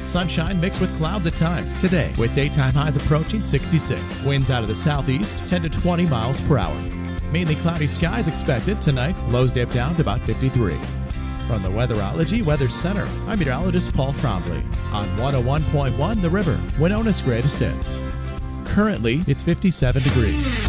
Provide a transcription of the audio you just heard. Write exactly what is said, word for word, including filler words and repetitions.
Sunshine mixed with clouds at times today, with daytime highs approaching sixty-six. Winds out of the southeast, ten to twenty miles per hour. Mainly cloudy skies expected tonight. Lows dip down to about fifty-three. From the Weatherology Weather Center, I'm meteorologist Paul Trombley on one oh one point one The River, Winona's greatest hits. Currently, it's fifty-seven degrees.